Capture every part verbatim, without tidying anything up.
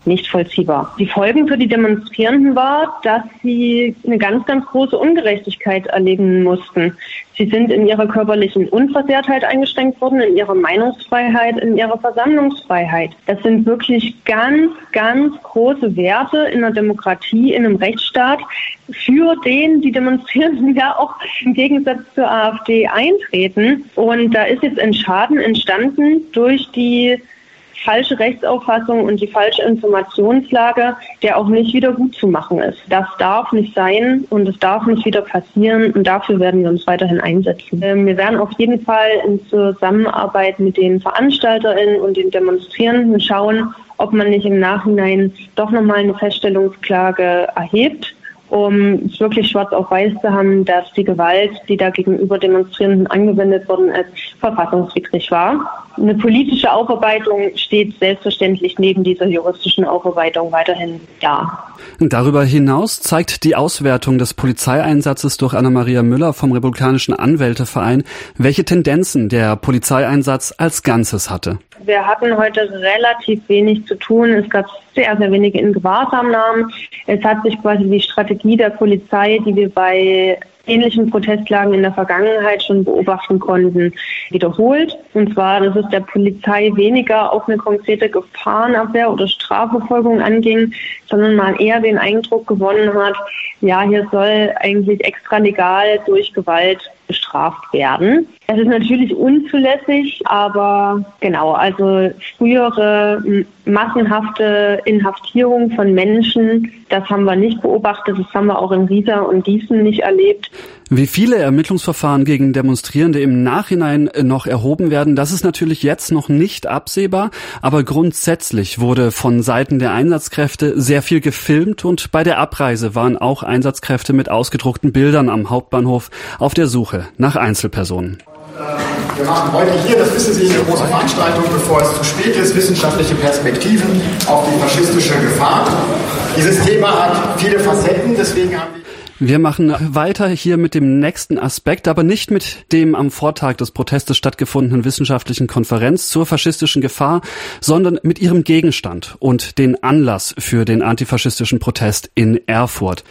nicht vollziehbar. Die Folgen für die Demonstrierenden war, dass sie eine ganz, ganz große Ungerechtigkeit erleben mussten. Sie sind in ihrer körperlichen Unversehrtheit eingeschränkt worden, in ihrer Meinungsfreiheit, in ihrer Versammlungsfreiheit. Das sind wirklich ganz, ganz große Werte in einer Demokratie, in einem Rechtsstaat, für den die Demonstrierenden ja auch im Gegensatz zur AfD eintreten. Und da ist jetzt ein Schaden entstanden durch die falsche Rechtsauffassung und die falsche Informationslage, der auch nicht wieder gut zu machen ist. Das darf nicht sein und es darf nicht wieder passieren und dafür werden wir uns weiterhin einsetzen. Wir werden auf jeden Fall in Zusammenarbeit mit den VeranstalterInnen und den Demonstrierenden schauen, ob man nicht im Nachhinein doch nochmal eine Feststellungsklage erhebt, um es wirklich schwarz auf weiß zu haben, dass die Gewalt, die da gegenüber Demonstrierenden angewendet worden ist, verfassungswidrig war. Eine politische Aufarbeitung steht selbstverständlich neben dieser juristischen Aufarbeitung weiterhin da. Darüber hinaus zeigt die Auswertung des Polizeieinsatzes durch Anna-Maria Müller vom Republikanischen Anwälteverein, welche Tendenzen der Polizeieinsatz als Ganzes hatte. Wir hatten heute relativ wenig zu tun. Es gab sehr, sehr wenige Ingewahrsamnahmen. Es hat sich quasi die Strategie der Polizei, die wir bei ähnlichen Protestlagen in der Vergangenheit schon beobachten konnten, wiederholt. Und zwar, dass es der Polizei weniger auf eine konkrete Gefahrenabwehr oder Strafverfolgung anging, sondern man eher den Eindruck gewonnen hat, ja, hier soll eigentlich extralegal durch Gewalt bestraft werden. Es ist natürlich unzulässig, aber genau, also frühere massenhafte Inhaftierung von Menschen, das haben wir nicht beobachtet, das haben wir auch in Riesa und Gießen nicht erlebt. Wie viele Ermittlungsverfahren gegen Demonstrierende im Nachhinein noch erhoben werden, das ist natürlich jetzt noch nicht absehbar, aber grundsätzlich wurde von Seiten der Einsatzkräfte sehr viel gefilmt und bei der Abreise waren auch Einsatzkräfte mit ausgedruckten Bildern am Hauptbahnhof auf der Suche nach Einzelpersonen. Wir machen heute hier, das wissen Sie, eine große Veranstaltung, bevor es zu spät ist, wissenschaftliche Perspektiven auf die faschistische Gefahr. Dieses Thema hat viele Facetten, deswegen haben wir... Wir machen weiter hier mit dem nächsten Aspekt, aber nicht mit dem am Vortag des Protestes stattgefundenen wissenschaftlichen Konferenz zur faschistischen Gefahr, sondern mit ihrem Gegenstand und den Anlass für den antifaschistischen Protest in Erfurt.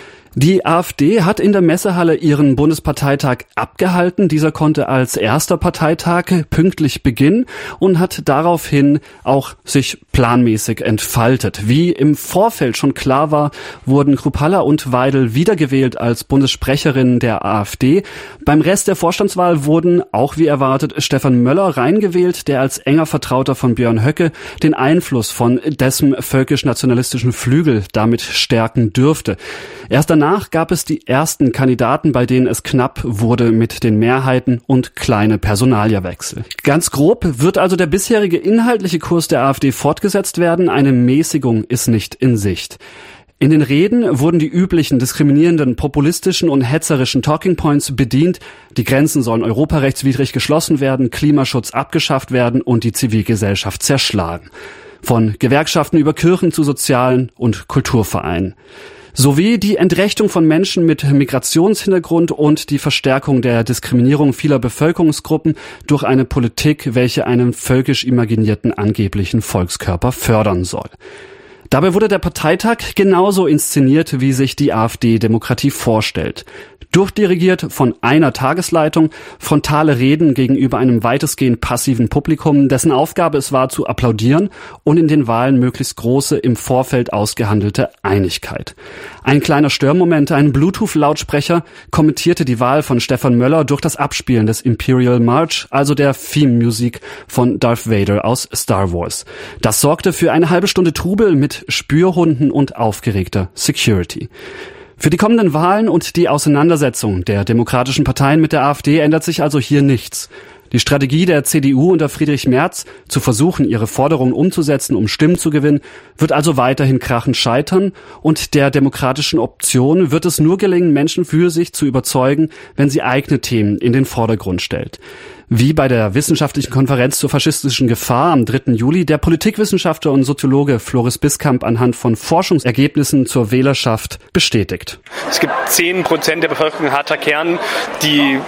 Die AfD hat in der Messehalle ihren Bundesparteitag abgehalten. Dieser konnte als erster Parteitag pünktlich beginnen und hat daraufhin auch sich planmäßig entfaltet. Wie im Vorfeld schon klar war, wurden Kruppalla und Weidel wiedergewählt als Bundessprecherinnen der AfD. Beim Rest der Vorstandswahl wurden, auch wie erwartet, Stefan Möller reingewählt, der als enger Vertrauter von Björn Höcke den Einfluss von dessen völkisch-nationalistischen Flügel damit stärken dürfte. Erst danach gab es die ersten Kandidaten, bei denen es knapp wurde mit den Mehrheiten und kleine Personalierwechsel. Ganz grob wird also der bisherige inhaltliche Kurs der AfD fortgesetzt werden. Eine Mäßigung ist nicht in Sicht. In den Reden wurden die üblichen diskriminierenden, populistischen und hetzerischen Talking Points bedient. Die Grenzen sollen europarechtswidrig geschlossen werden, Klimaschutz abgeschafft werden und die Zivilgesellschaft zerschlagen. Von Gewerkschaften über Kirchen zu sozialen und Kulturvereinen. Sowie die Entrechtung von Menschen mit Migrationshintergrund und die Verstärkung der Diskriminierung vieler Bevölkerungsgruppen durch eine Politik, welche einen völkisch imaginierten angeblichen Volkskörper fördern soll. Dabei wurde der Parteitag genauso inszeniert, wie sich die AfD Demokratie vorstellt. Durchdirigiert von einer Tagesleitung, frontale Reden gegenüber einem weitestgehend passiven Publikum, dessen Aufgabe es war, zu applaudieren und in den Wahlen möglichst große, im Vorfeld ausgehandelte Einigkeit. Ein kleiner Störmoment, ein Bluetooth-Lautsprecher kommentierte die Wahl von Stefan Möller durch das Abspielen des Imperial March, also der Theme-Musik von Darth Vader aus Star Wars. Das sorgte für eine halbe Stunde Trubel mit Spürhunden und aufgeregter Security. Für die kommenden Wahlen und die Auseinandersetzung der demokratischen Parteien mit der AfD ändert sich also hier nichts. Die Strategie der C D U unter Friedrich Merz, zu versuchen, ihre Forderungen umzusetzen, um Stimmen zu gewinnen, wird also weiterhin krachend scheitern und der demokratischen Option wird es nur gelingen, Menschen für sich zu überzeugen, wenn sie eigene Themen in den Vordergrund stellt. Wie bei der wissenschaftlichen Konferenz zur faschistischen Gefahr am dritten Juli der Politikwissenschaftler und Soziologe Floris Biskamp anhand von Forschungsergebnissen zur Wählerschaft bestätigt. Es gibt zehn Prozent der Bevölkerung, harter Kern, die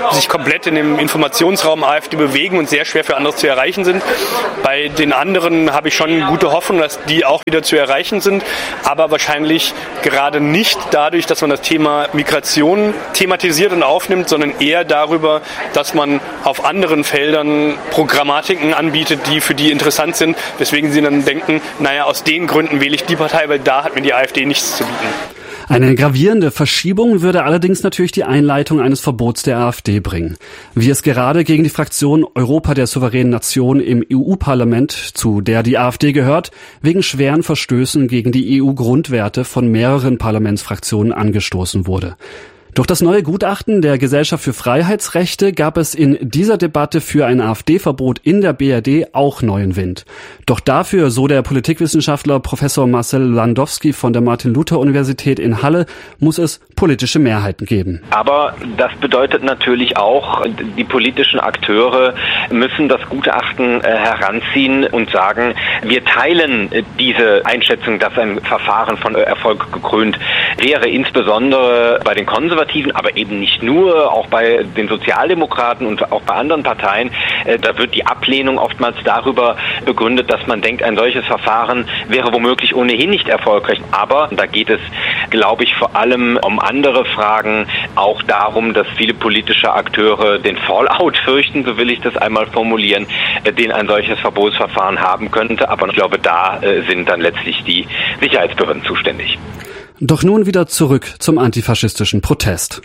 sich komplett in dem Informationsraum AfD bewegen und sehr schwer für andere zu erreichen sind. Bei den anderen habe ich schon gute Hoffnung, dass die auch wieder zu erreichen sind, aber wahrscheinlich gerade nicht dadurch, dass man das Thema Migration thematisiert und aufnimmt, sondern eher darüber, dass man auf anderen Feldern Programmatiken anbietet, die für die interessant sind, weswegen sie dann denken, naja, aus den Gründen wähle ich die Partei, weil da hat mir die AfD nichts zu bieten. Eine gravierende Verschiebung würde allerdings natürlich die Einleitung eines Verbots der AfD bringen. Wie es gerade gegen die Fraktion Europa der souveränen Nation im E U-Parlament, zu der die AfD gehört, wegen schweren Verstößen gegen die E U-Grundwerte von mehreren Parlamentsfraktionen angestoßen wurde. Durch das neue Gutachten der Gesellschaft für Freiheitsrechte gab es in dieser Debatte für ein AfD-Verbot in der B R D auch neuen Wind. Doch dafür, so der Politikwissenschaftler Professor Marcel Landowski von der Martin-Luther-Universität in Halle, muss es politische Mehrheiten geben. Aber das bedeutet natürlich auch, die politischen Akteure müssen das Gutachten heranziehen und sagen, wir teilen diese Einschätzung, dass ein Verfahren von Erfolg gekrönt wäre, insbesondere bei den Konservativen, aber eben nicht nur, auch bei den Sozialdemokraten und auch bei anderen Parteien. Da wird die Ablehnung oftmals darüber begründet, dass man denkt, ein solches Verfahren wäre womöglich ohnehin nicht erfolgreich. Aber da geht es, glaube ich, vor allem um andere Fragen, auch darum, dass viele politische Akteure den Fallout fürchten, so will ich das einmal formulieren, den ein solches Verbotsverfahren haben könnte. Aber ich glaube, da sind dann letztlich die Sicherheitsbehörden zuständig. Doch nun wieder zurück zum antifaschistischen Protest.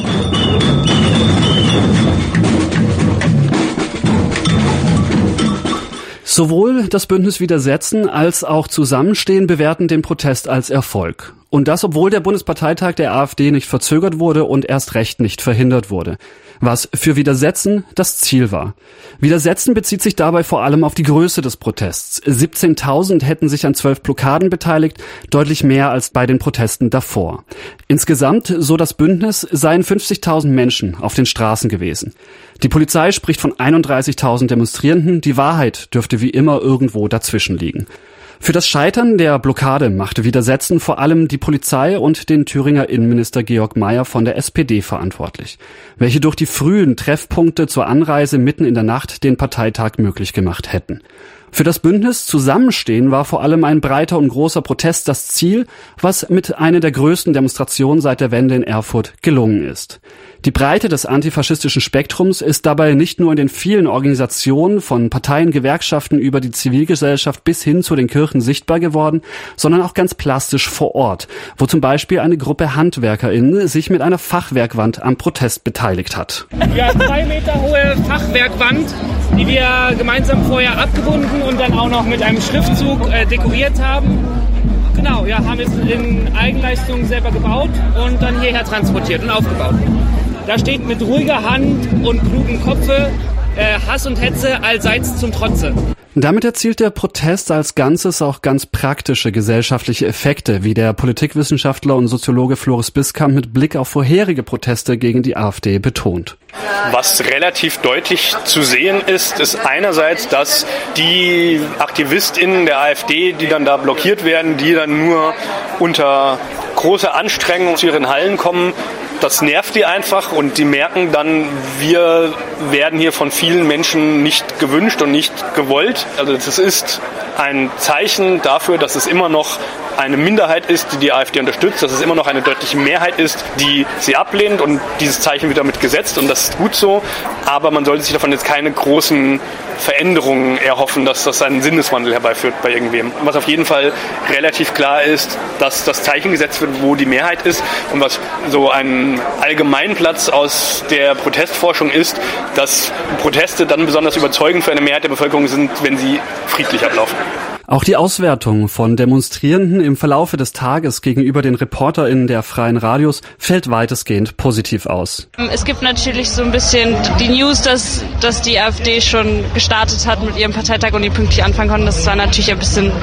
Sowohl das Bündnis Widersetzen als auch Zusammenstehen bewerten den Protest als Erfolg. Und das, obwohl der Bundesparteitag der AfD nicht verzögert wurde und erst recht nicht verhindert wurde. Was für Widersetzen das Ziel war. Widersetzen bezieht sich dabei vor allem auf die Größe des Protests. siebzehntausend hätten sich an zwölf Blockaden beteiligt, deutlich mehr als bei den Protesten davor. Insgesamt, so das Bündnis, seien fünfzigtausend Menschen auf den Straßen gewesen. Die Polizei spricht von einunddreißigtausend Demonstrierenden, die Wahrheit dürfte wie immer irgendwo dazwischen liegen. Für das Scheitern der Blockade machte Widersetzen vor allem die Polizei und den Thüringer Innenminister Georg Mayer von der S P D verantwortlich, welche durch die frühen Treffpunkte zur Anreise mitten in der Nacht den Parteitag möglich gemacht hätten. Für das Bündnis Zusammenstehen war vor allem ein breiter und großer Protest das Ziel, was mit einer der größten Demonstrationen seit der Wende in Erfurt gelungen ist. Die Breite des antifaschistischen Spektrums ist dabei nicht nur in den vielen Organisationen von Parteien, Gewerkschaften über die Zivilgesellschaft bis hin zu den Kirchen sichtbar geworden, sondern auch ganz plastisch vor Ort, wo zum Beispiel eine Gruppe HandwerkerInnen sich mit einer Fachwerkwand am Protest beteiligt hat. Ja, zwei Meter hohe Fachwerkwand, die wir gemeinsam vorher abgebunden und dann auch noch mit einem Schriftzug äh, dekoriert haben. Genau, ja, haben es in Eigenleistung selber gebaut und dann hierher transportiert und aufgebaut. Da steht mit ruhiger Hand und klugem Kopfe äh, Hass und Hetze allseits zum Trotze. Damit erzielt der Protest als Ganzes auch ganz praktische gesellschaftliche Effekte, wie der Politikwissenschaftler und Soziologe Floris Biskamp mit Blick auf vorherige Proteste gegen die AfD betont. Was relativ deutlich zu sehen ist, ist einerseits, dass die AktivistInnen der AfD, die dann da blockiert werden, die dann nur unter großer Anstrengung zu ihren Hallen kommen, das nervt die einfach und die merken dann, wir werden hier von vielen Menschen nicht gewünscht und nicht gewollt. Also das ist ein Zeichen dafür, dass es immer noch eine Minderheit ist, die die AfD unterstützt, dass es immer noch eine deutliche Mehrheit ist, die sie ablehnt und dieses Zeichen wird damit gesetzt und das ist gut so. Aber man sollte sich davon jetzt keine großen Veränderungen erhoffen, dass das einen Sinneswandel herbeiführt bei irgendwem. Was auf jeden Fall relativ klar ist, dass das Zeichen gesetzt wird, wo die Mehrheit ist und was so ein Allgemeinplatz aus der Protestforschung ist, dass Proteste dann besonders überzeugend für eine Mehrheit der Bevölkerung sind, wenn sie friedlich ablaufen. Auch die Auswertung von Demonstrierenden im Verlaufe des Tages gegenüber den ReporterInnen der Freien Radios fällt weitestgehend positiv aus. Es gibt natürlich so ein bisschen die News, dass, dass die AfD schon gestartet hat mit ihrem Parteitag und die pünktlich anfangen konnten. Das war natürlich ein bisschen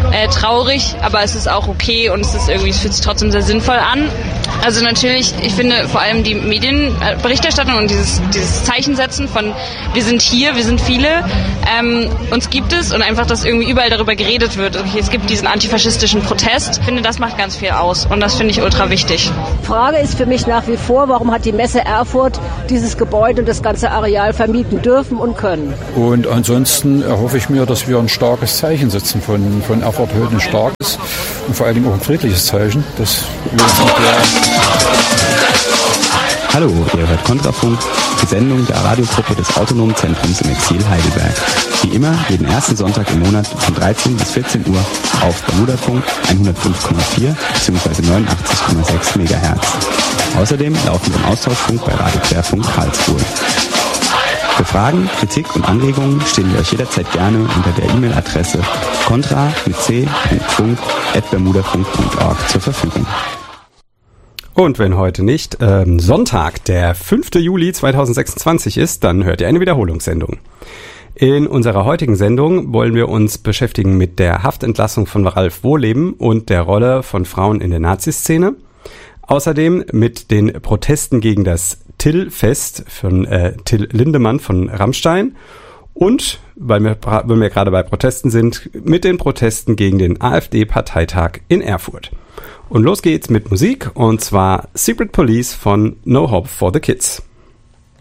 äh, traurig, aber es ist auch okay und es ist irgendwie, es fühlt sich trotzdem sehr sinnvoll an. Also natürlich, ich finde vor allem die Medienberichterstattung und dieses, dieses Zeichensetzen von wir sind hier, wir sind viele, ähm, uns gibt es und einfach, dass irgendwie überall darüber geredet wird. Okay, es gibt diesen antifaschistischen Protest. Ich finde, das macht ganz viel aus und das finde ich ultra wichtig. Frage ist für mich nach wie vor, warum hat die Messe Erfurt dieses Gebäude und das ganze Areal vermieten dürfen und können? Und ansonsten erhoffe ich mir, dass wir ein starkes Zeichen setzen von, von Erfurt heute, ein starkes und vor allem auch ein friedliches Zeichen. Das Hallo, ihr hört Kontrafunk, die Sendung der Radiogruppe des Autonomen Zentrums im Exil Heidelberg. Wie immer, jeden ersten Sonntag im Monat von dreizehn bis vierzehn Uhr auf Bermudafunk hundertfünf Komma vier bzw. neunundachtzig Komma sechs Megahertz. Außerdem laufen wir im Austauschfunk bei Radio Querfunk Karlsruhe. Für Fragen, Kritik und Anregungen stehen wir euch jederzeit gerne unter der E-Mail-Adresse contra mit c punkt at bermudafunk punkt org zur Verfügung. Und wenn heute nicht ähm, Sonntag, der fünfte Juli zweitausendsechsundzwanzig ist, dann hört ihr eine Wiederholungssendung. In unserer heutigen Sendung wollen wir uns beschäftigen mit der Haftentlassung von Ralf Wohleben und der Rolle von Frauen in der Naziszene. Außerdem mit den Protesten gegen das Till-Fest von äh, Till Lindemann von Rammstein und, weil wir, weil wir gerade bei Protesten sind, mit den Protesten gegen den AfD-Parteitag in Erfurt. Und los geht's mit Musik, und zwar Secret Police von No Hope for the Kids.